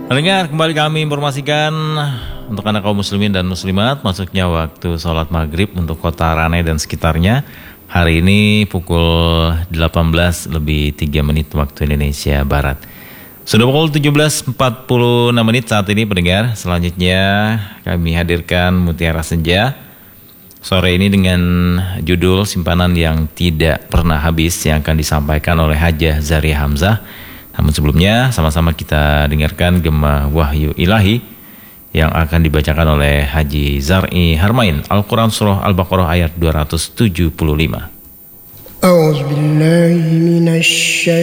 Pendengar, kembali kami informasikan untuk anak kaum muslimin dan muslimat, masuknya waktu sholat maghrib untuk kota Ranai dan sekitarnya. Hari ini pukul 18 lebih 3 menit waktu Indonesia Barat. Sudah pukul 17.46 menit saat ini pendengar. Selanjutnya kami hadirkan Mutiara Senja sore ini dengan judul Simpanan yang Tidak Pernah Habis yang akan disampaikan oleh Hajah Zaria Hamzah. Namun sebelumnya sama-sama kita dengarkan Gema Wahyu Ilahi yang akan dibacakan oleh Haji Zar'i Harmain, Al-Quran Surah Al-Baqarah ayat 275. A'udzubillahi minasyaitonirrajim.